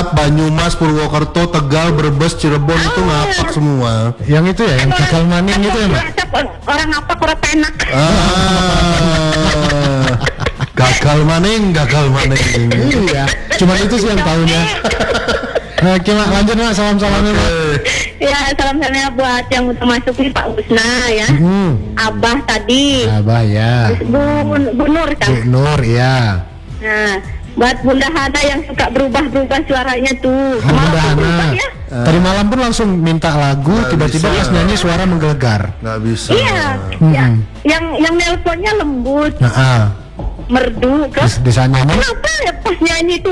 Cilacap, Banyumas, Purwokerto, Tegal, Brebes, Cirebon itu ngapak semua. Yang itu ya, yang gagal maning itu ya, Mak? Orang ngapak orang penak. Gagal maning. Iya, cuma itu sih yang tahunya. Oke, Mak, lanjut, Mak, salam-salamnya, Mak. Ya, salam-salamnya buat yang udah masuk nih Pak Usna ya. Abah tadi. Abah ya. Bu Nur kan. Bu Nur ya. Nah, buat Bunda Hana yang suka berubah-berubah suaranya tuh. Bunda Hana. Ya? Tadi malam pun langsung minta lagu, tiba-tiba pas nyanyi suara menggelegar. Nggak bisa. Iya. Ya, yang nelponnya lembut. Merdu kan. Bisa nyanyi. Kenapa ya pas nyanyi itu?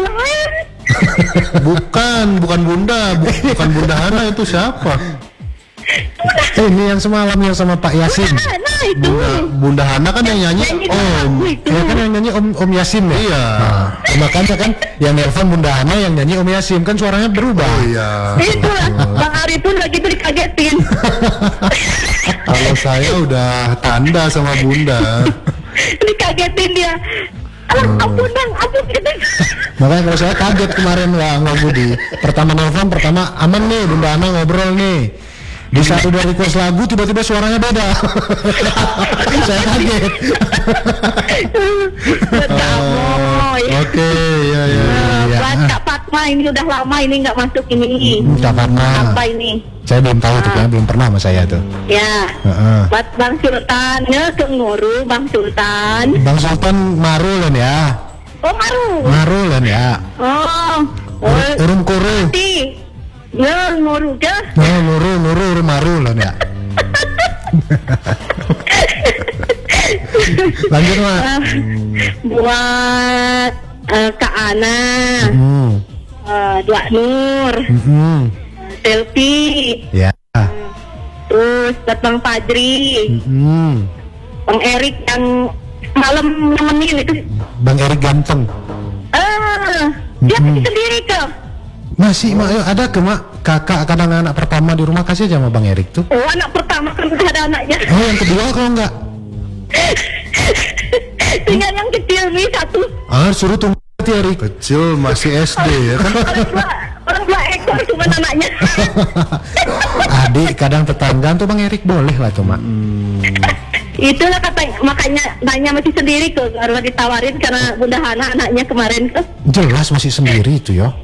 Bukan Bunda, bukan Bunda Hana, itu siapa? Ini yang semalam yang sama Pak Yasin. Nah itu. Bunda Hana kan yang nyanyi Om. Ya kan yang nyanyi Om Yasin ya? Iya. Makanya kan yang nelpon Bunda Hana, yang nyanyi Om Yasin, kan suaranya berubah. Oh iya. Itulah Bang Ari pun lagi tuh dikagetin. Kalau saya udah tanda sama Bunda. Dikagetin dia. Ampun gitu. Makanya kalau saya kaget kemarin Bang Budi. Pertama nelfon, aman nih Bunda Hana ngobrol nih. Di satu dari request lagu tiba-tiba suaranya beda. Saya kaget. Oke, ya. Buat Kak Fatma ini udah lama ini nggak masuk ini. Kak Fatma. Apa ini? Saya belum tahu tuh, kan belum pernah sama saya tuh. Ya. Buat Bang Sultan, ke Nguru Bang Sultan. Bang Sultan Marulan ya. Oh Maru. Marulan ya. Urum Kuru. Nguru ke? Nuru Marulan ya. Lanjut, Mak. Buat Kak Ana, Dua Nur, Selfie, ya. terus buat Bang Fadri, Bang Erik yang malam nemenin itu. Bang Erik ganteng. Dia pergi sendiri ke? Masih, Mak, ada ke, Mak? Kakak kadang anak pertama di rumah kasih aja sama Bang Erik tuh. Oh, anak pertama kan udah ada anaknya. Oh, yang kedua kalau enggak? Tinggal yang kecil nih satu. Suruh tunggu Erik. Kecil masih SD ya kan? Orang dua ekor cuma anaknya. Adik kadang tetangga tuh Bang Erik boleh lah tuh, Mak. Itulah katanya, makanya nanya masih sendiri ke, karena ditawarin karena Bunda Hana anaknya kemarin tuh. Jelas masih sendiri itu ya.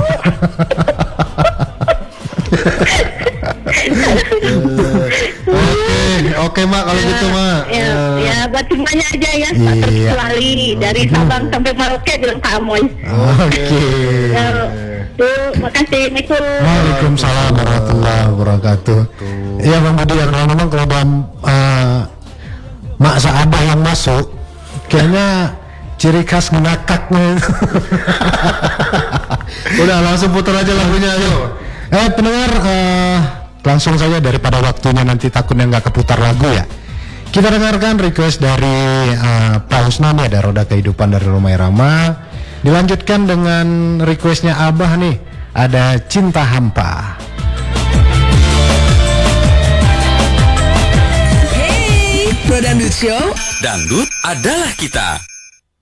Oke, Mak, kalau gitu, Mak. Ya, buat semuanya aja ya, kecuali dari Sabang sampai Merauke bilang Kak Amoy. Oke. Tuh, makasih. Waalaikumsalam warahmatullahi wabarakatuh. Iya, Bang Budi, memang kalau dalam Mak Saabah yang masuk, kayaknya ciri khas ngakaknya. Udah, langsung putar aja lagunya, ayo. Pendengar, langsung saja daripada waktunya nanti takutnya nggak keputar lagu ya. Kita dengarkan request dari Pak Usnan, ada Roda Kehidupan dari Rumah Irama. Dilanjutkan dengan requestnya Abah nih, ada Cinta Hampa. Hey, Pro Dangdut Show. Dangdut adalah kita.